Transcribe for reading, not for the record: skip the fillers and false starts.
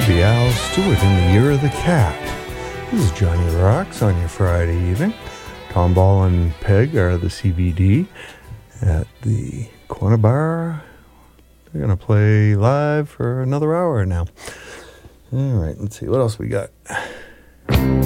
be Al Stewart in the Year of the Cat. This is Johnny Rocks on your Friday evening. Tom Ball and Peg are the CBD at the Corner Bar. They're going to play live for another hour now. All right, let's see what else we got.